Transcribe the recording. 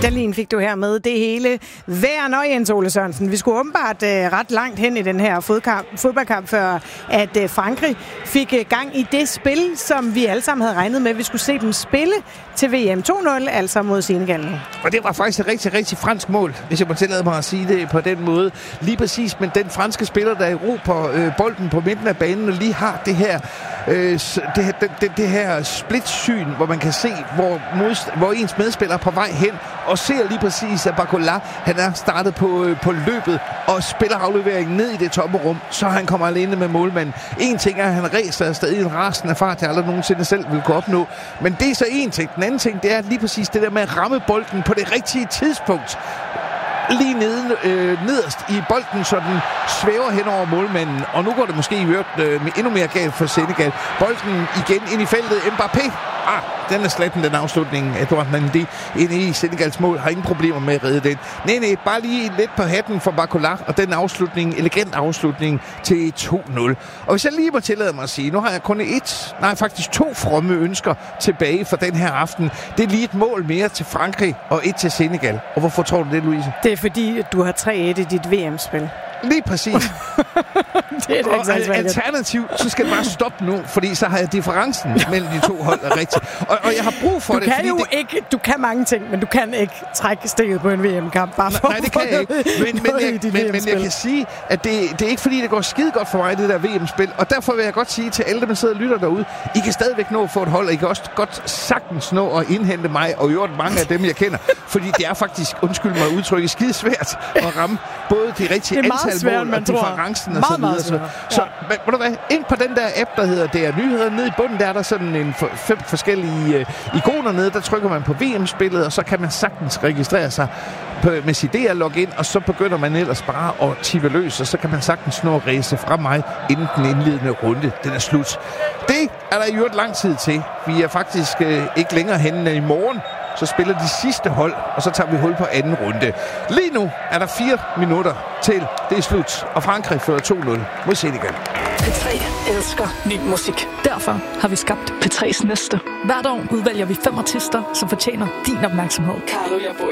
Dalin fik du her med det hele. Værn og Jens Ole Sørensen. Vi skulle åbenbart ret langt hen i den her fodboldkamp, før at Frankrig fik gang i det spil, som vi alle sammen havde regnet med. Vi skulle se dem spille til VM 2-0, altså mod Senegal. Og det var faktisk et rigtig, rigtig fransk mål, hvis jeg må tillade mig at sige det på den måde. Lige præcis, men den franske spiller, der erobrer bolden på midten af banen, og lige har det her det her splitsyn, hvor man kan se, hvor ens medspiller er på vej hen, og ser lige præcis, at Barcola, han er startet på løbet, og spiller afleveringen ned i det tomme rum, så han kommer alene med målmanden. En ting er, at han ræser stadig en rasende fart, jeg aldrig nogensinde selv vil kunne opnå, men det er så en ting. Den anden ting, det er lige præcis det der med at ramme bolden på det rigtige tidspunkt. Lige nederst i bolden, så den svæver hen over målmanden. Og nu går det måske endnu mere galt for Senegal. Bolden igen ind i feltet. Mbappé. Den er slatten, den afslutning. Edouard Mendy inde i Senegals mål. Har ingen problemer med at redde den. Nej, bare lige lidt på hatten for Barcola. Og den afslutning, elegant afslutning til 2-0. Og hvis jeg lige må tillade mig at sige, nu har jeg kun faktisk 2 fromme ønsker tilbage for den her aften. Det er lige et mål mere til Frankrig og 1 til Senegal. Og hvorfor tror du det, Louise? Det er fordi, du har 3-1 i dit VM-spil. Lige præcis. Det er det og alternativt, så skal det bare stoppe nu, fordi så har jeg differencen mellem de to hold er rigtig. Og jeg har brug for det. Du kan mange ting, men du kan ikke trække stikket på en VM-kamp. Bare nej, det kan jeg ikke. Men jeg kan sige, at det er ikke fordi, det går skide godt for mig, det der VM-spil. Og derfor vil jeg godt sige til alle, der sidder og lytter derude, I kan stadigvæk nå at få et hold, og I kan også godt sagtens nå at indhente mig, og jo mange af dem, jeg kender. Fordi det er faktisk, undskyld mig udtrykke, skide svært at ramme både de rigtige antal mål og differencen og så videre. Så ved du hvad, ind på den der app, der hedder DR Nyheder, nede i bunden, der er der sådan 5 forskellige ikoner nede, der trykker man på VM-spillet, og så kan man sagtens registrere sig med sit DR-login, og så begynder man ellers bare at tippe løs, og så kan man sagtens nå at ræse fra mig, inden den indledende runde, den er slut. Det er der jo et lang tid til. Vi er faktisk ikke længere henne i morgen, så spiller de sidste hold, og så tager vi hul på anden runde. Lige nu er der 4 minutter til det er slut, og Frankrig fører 2-0 mod Senegal. P3 elsker ny musik. Derfor har vi skabt P3's næste. Hvert år udvælger vi 5 artister, som fortjener din opmærksomhed.